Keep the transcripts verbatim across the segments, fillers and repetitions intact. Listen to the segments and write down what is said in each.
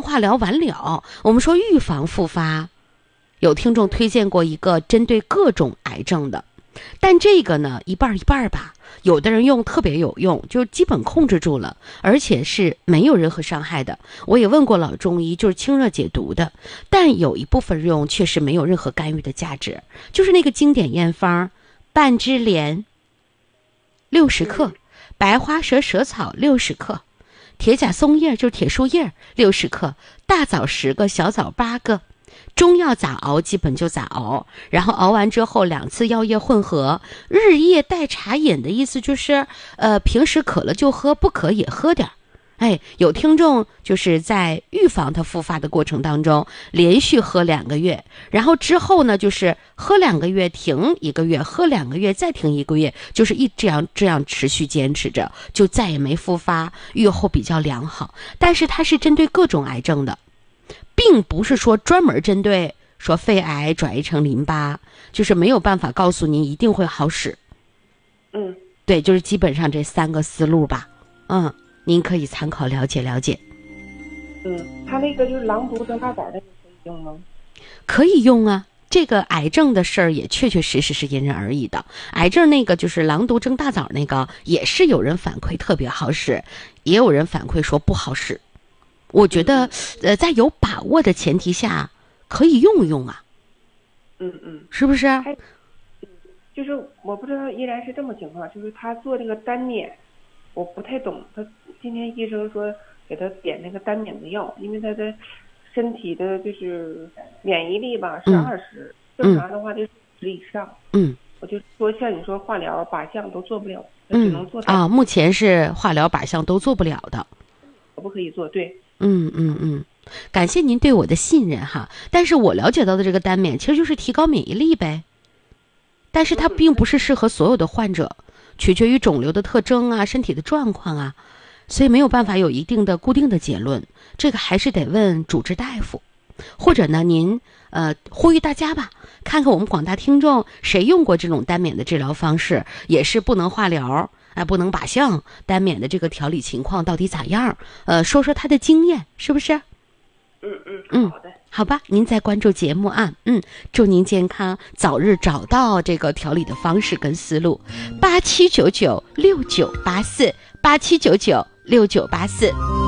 放化疗完了，我们说预防复发，有听众推荐过一个针对各种癌症的，但这个呢一半一半吧，有的人用特别有用，就基本控制住了，而且是没有任何伤害的。我也问过老中医，就是清热解毒的，但有一部分用确实没有任何干预的价值，就是那个经典验方，半枝莲六十克，白花蛇舌草六十克，铁甲松叶就是铁树叶六十克，大枣十个，小枣八个。中药咋熬基本就咋熬，然后熬完之后两次药液混合，日夜代茶饮的意思就是呃平时渴了就喝，不渴也喝点。哎，有听众就是在预防它复发的过程当中连续喝两个月，然后之后呢就是喝两个月停一个月，喝两个月再停一个月，就是一这样这样持续坚持着，就再也没复发，预后比较良好。但是它是针对各种癌症的，并不是说专门针对说肺癌转移成淋巴，就是没有办法告诉您一定会好使。 嗯， 对，就是基本上这三个思路吧。嗯，您可以参考了解了解。 嗯，他那个就是狼毒蒸大枣的，可以用吗？ 可以用啊。这个癌症的事儿也确确实实是因人而异的。癌症那个就是狼毒蒸大枣那个，也是有人反馈特别好使，也有人反馈说不好使。我觉得，呃，在有把握的前提下，可以用用啊。 嗯嗯， 是不是？ 就是我不知道依然是这么情况，就是他做这个单免，我不太懂。他今天医生说给他点那个单免的药，因为他的身体的就是免疫力吧是二十、嗯，正常的话就是十以上。嗯，我就说像你说化疗、靶向都做不了，他只能做、 嗯、啊，目前是化疗、靶向都做不了的。 可不可以做？对。 嗯嗯嗯，感谢您对我的信任哈。但是我了解到的这个单免其实就是提高免疫力呗，但是它并不是适合所有的患者，取决于肿瘤的特征啊、身体的状况啊，所以没有办法有一定的固定的结论，这个还是得问主治大夫，或者呢您呃呼吁大家吧，看看我们广大听众谁用过这种单免的治疗方式，也是不能化疗。哎，不能靶向单免的这个调理情况到底咋样？呃，说说他的经验，是不是？ 嗯嗯嗯， 好的， 好吧，您再关注节目啊，嗯，祝您健康，早日找到这个调理的方式跟思路。八七九九六九八四，八七九九六九八四。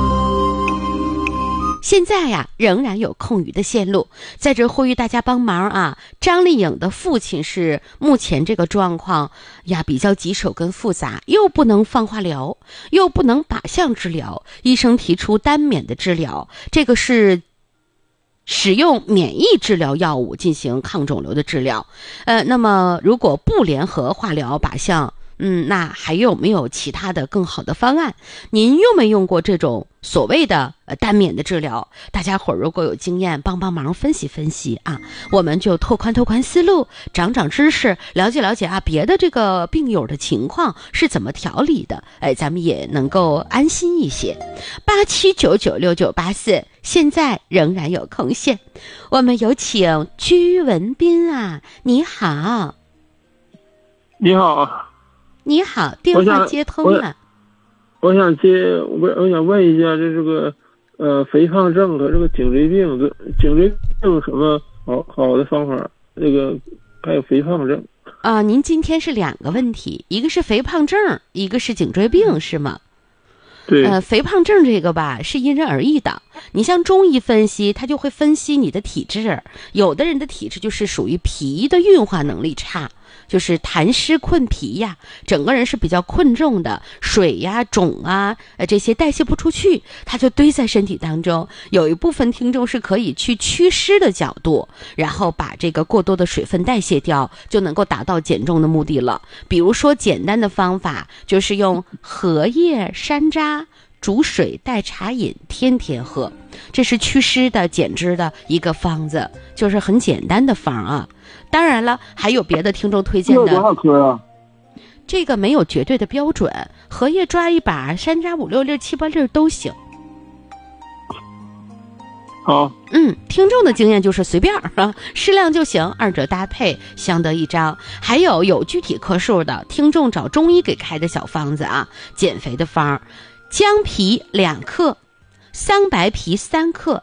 现在呀，仍然有空余的线路，在这呼吁大家帮忙啊！张丽颖的父亲是目前这个状况呀比较棘手跟复杂，又不能放化疗，又不能靶向治疗，医生提出单免的治疗，这个是使用免疫治疗药物进行抗肿瘤的治疗。呃，那么如果不联合化疗、靶向，嗯，那还有没有其他的更好的方案？您用没用过这种所谓的呃单免的治疗？大家伙儿如果有经验，帮帮忙分析分析啊，我们就拓宽拓宽思路，长长知识，了解了解啊别的这个病友的情况是怎么调理的，哎，咱们也能够安心一些。八七九九六九八四，现在仍然有空闲，我们有请居文斌啊，你好。 你好。 你好，电话接通了。 我, 我想接，我我想问一下，这这个呃肥胖症和这个颈椎病，这颈椎病有什么好好的方法？这个还有肥胖症啊、呃，您今天是两个问题，一个是肥胖症，一个是颈椎病，是吗？ 对。 呃，肥胖症这个吧是因人而异的。你像中医分析，它就会分析你的体质，有的人的体质就是属于脾的运化能力差。就是痰湿困脾呀，整个人是比较困重的，水呀、肿啊，呃，这些代谢不出去，它就堆在身体当中。有一部分听众是可以去祛湿的角度，然后把这个过多的水分代谢掉，就能够达到减重的目的了。比如说简单的方法，就是用荷叶、山楂煮水代茶饮，天天喝，这是祛湿的减脂的一个方子，就是很简单的方啊。当然了，还有别的听众推荐的。 多少颗啊？ 这个没有绝对的标准，荷叶抓一把，山楂五六粒、七八粒都行。 好， 嗯，听众的经验就是随便啊，适量就行，二者搭配相得益彰。还有有具体克数的听众找中医给开的小方子啊，减肥的方，姜皮两克，桑白皮三克，